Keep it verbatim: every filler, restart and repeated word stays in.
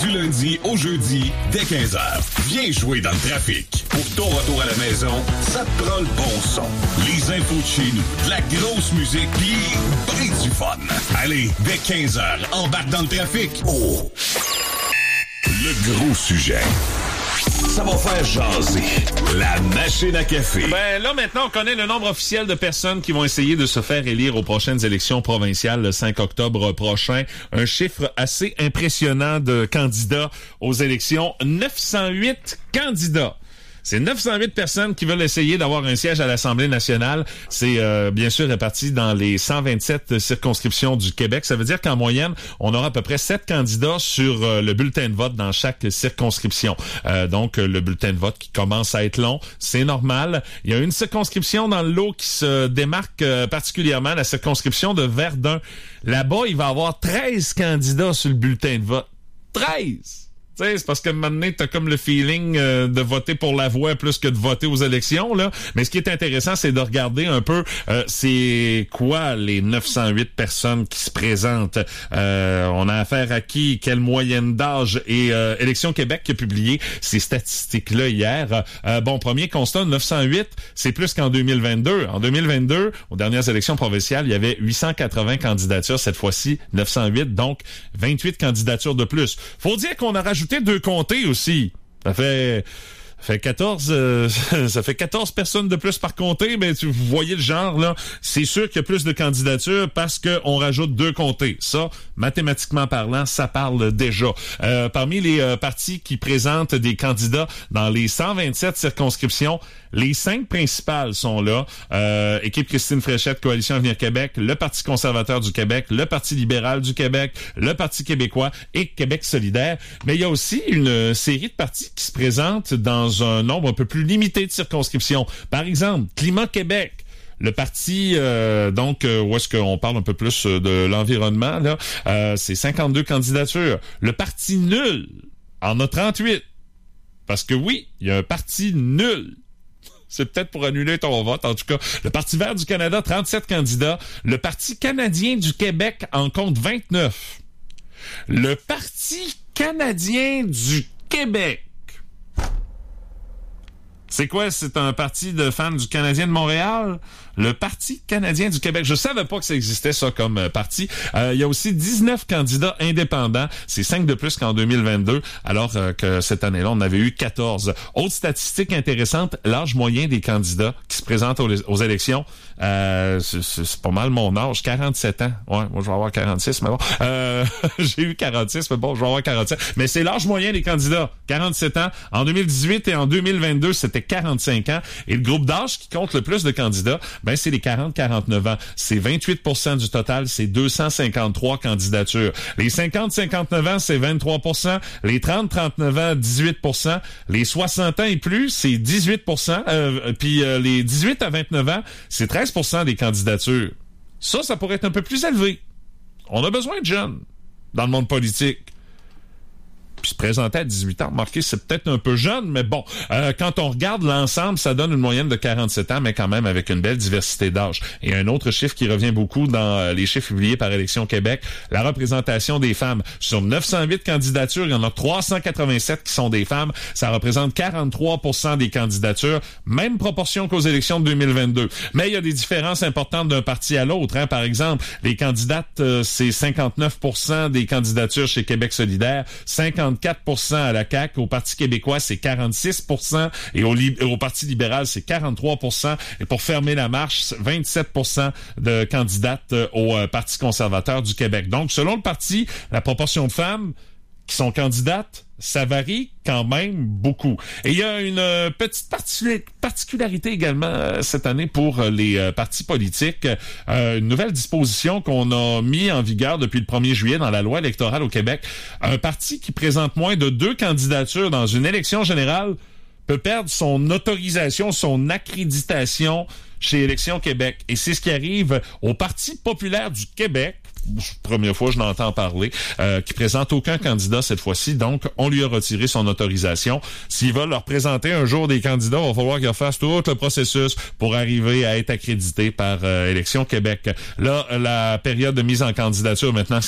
Du lundi au jeudi, dès quinze heures. Viens jouer dans le trafic. Pour ton retour à la maison, ça te prend le bon son. Les infos de chez nous, de la grosse musique, pis ben du fun. Allez, dès quinze heures, embarque dans le trafic. Oh! Le gros sujet. Ça va faire jaser. La machine à café. Ben là, maintenant, on connaît le nombre officiel de personnes qui vont essayer de se faire élire aux prochaines élections provinciales le cinq octobre prochain. Un chiffre assez impressionnant de candidats aux élections. neuf cent huit candidats. C'est neuf cent huit personnes qui veulent essayer d'avoir un siège à l'Assemblée nationale. C'est euh, bien sûr réparti dans les cent vingt-sept circonscriptions du Québec. Ça veut dire qu'en moyenne, on aura à peu près sept candidats sur euh, le bulletin de vote dans chaque circonscription. Euh, donc, le bulletin de vote qui commence à être long, c'est normal. Il y a une circonscription dans le lot qui se démarque euh, particulièrement, la circonscription de Verdun. Là-bas, il va y avoir treize candidats sur le bulletin de vote. treize! Tu sais, c'est parce que maintenant, t'as comme le feeling euh, de voter pour la voix plus que de voter aux élections, là. Mais ce qui est intéressant, c'est de regarder un peu euh, c'est quoi les neuf cent huit personnes qui se présentent. Euh, on a affaire à qui, quelle moyenne d'âge, et euh, Élections Québec qui a publié ces statistiques-là hier. Euh, bon, premier constat, neuf cent huit, c'est plus qu'en deux mille vingt-deux. En deux mille vingt-deux, aux dernières élections provinciales, il y avait huit cent quatre-vingts candidatures. Cette fois-ci, neuf cent huit, donc vingt-huit candidatures de plus. Faut dire qu'on a rajouté deux comtés aussi. Ça fait... Ça fait quatorze, euh, ça fait quatorze personnes de plus par comté, mais tu, vous voyez le genre, là. C'est sûr qu'il y a plus de candidatures parce qu'on rajoute deux comtés. Ça, mathématiquement parlant, ça parle déjà. Euh, parmi les euh, partis qui présentent des candidats dans les cent vingt-sept circonscriptions, les cinq principales sont là. Euh, Équipe Christine Fréchette, Coalition Avenir Québec, le Parti conservateur du Québec, le Parti libéral du Québec, le Parti québécois et Québec solidaire. Mais il y a aussi une série de partis qui se présentent dans un nombre un peu plus limité de circonscriptions. Par exemple, Climat Québec. Le parti, euh, donc, euh, où est-ce qu'on parle un peu plus de l'environnement, là, euh, c'est cinquante-deux candidatures. Le parti nul en a trente-huit. Parce que oui, il y a un parti nul. C'est peut-être pour annuler ton vote, en tout cas. Le Parti vert du Canada, trente-sept candidats. Le Parti canadien du Québec en compte vingt-neuf. Le Parti canadien du Québec. C'est quoi? C'est un parti de fans du Canadien de Montréal? Le Parti canadien du Québec. Je savais pas que ça existait, ça, comme euh, parti. Euh, il y a aussi dix-neuf candidats indépendants. C'est cinq de plus qu'en deux mille vingt-deux, alors euh, que cette année-là, on avait eu quatorze. Autre statistique intéressante, l'âge moyen des candidats qui se présentent aux, aux élections, euh, c'est, c'est pas mal mon âge, quarante-sept ans. Ouais, moi, je vais avoir quarante-six, mais bon. Euh, j'ai eu quarante-six, mais bon, je vais avoir quarante-sept. Mais c'est l'âge moyen des candidats, quarante-sept ans. En deux mille dix-huit et en deux mille vingt-deux, c'était quarante-cinq ans. Et le groupe d'âge qui compte le plus de candidats, ben c'est les quarante à quarante-neuf ans. C'est vingt-huit pour cent du total, c'est deux cent cinquante-trois candidatures. Les cinquante à cinquante-neuf ans, c'est vingt-trois pour cent. Les trente à trente-neuf ans, dix-huit pour cent. Les soixante ans et plus, c'est dix-huit pour cent. Euh, puis euh, les dix-huit à vingt-neuf ans, c'est treize pour cent des candidatures. Ça, ça pourrait être un peu plus élevé. On a besoin de jeunes dans le monde politique. Puis se présenter à dix-huit ans, remarquez, c'est peut-être un peu jeune, mais bon, euh, quand on regarde l'ensemble, ça donne une moyenne de quarante-sept ans, mais quand même avec une belle diversité d'âge. Et un autre chiffre qui revient beaucoup dans euh, les chiffres publiés par Élections Québec, la représentation des femmes. Sur neuf cent huit candidatures, il y en a trois cent quatre-vingt-sept qui sont des femmes. Ça représente quarante-trois pour cent des candidatures, même proportion qu'aux élections de deux mille vingt-deux. Mais il y a des différences importantes d'un parti à l'autre. Hein. Par exemple, les candidates, euh, c'est cinquante-neuf pour cent des candidatures chez Québec solidaire, cinquante-quatre pour cent à la C A Q, au Parti québécois, c'est quarante-six pour cent, et au, li- au Parti libéral, c'est quarante-trois pour cent, et pour fermer la marche, vingt-sept pour cent de candidates euh, au euh, Parti conservateur du Québec. Donc, selon le parti, la proportion de femmes qui sont candidates, ça varie quand même beaucoup. Et il y a une euh, petite particul- particularité également euh, cette année pour euh, les euh, partis politiques. Euh, une nouvelle disposition qu'on a mis en vigueur depuis le premier juillet dans la loi électorale au Québec. Un parti qui présente moins de deux candidatures dans une élection générale peut perdre son autorisation, son accréditation chez Élections Québec. Et c'est ce qui arrive au Parti populaire du Québec. Première fois je n'entends parler, euh, qui présente aucun candidat cette fois-ci, donc on lui a retiré son autorisation. S'il va leur présenter un jour des candidats, il va falloir qu'il fasse tout le processus pour arriver à être accrédité par euh, Élections Québec. Là, la période de mise en candidature maintenant